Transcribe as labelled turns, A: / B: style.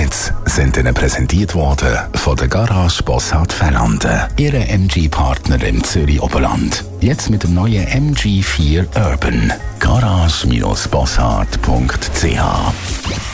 A: Hits sind Ihnen präsentiert worden von der Garage Bossart Fellanden, Ihre MG-Partner im Zürich-Oberland. Jetzt mit dem neuen MG4 Urban. Garage-bossart.ch